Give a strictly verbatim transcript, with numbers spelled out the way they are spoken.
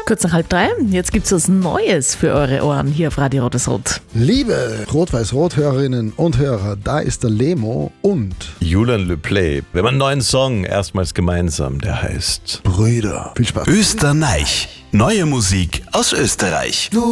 Kurz nach halb drei. Jetzt gibt's was Neues für eure Ohren hier auf Radio Rot. Liebe Rot-Weiß-Rot-Hörerinnen und Hörer, da ist der Lemo und Julian Le Play. Wir haben einen neuen Song, erstmals gemeinsam, der heißt Brüder. Viel Spaß. Österreich. Neue Musik aus Österreich.